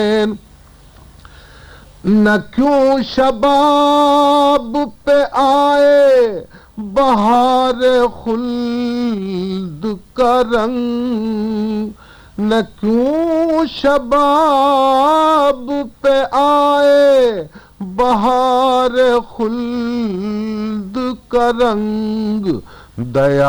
न क्यों शबाब पे आए बहार खुल्द का रंग, न क्यों शबाब पे आए बहार खुल्द का रंग, दया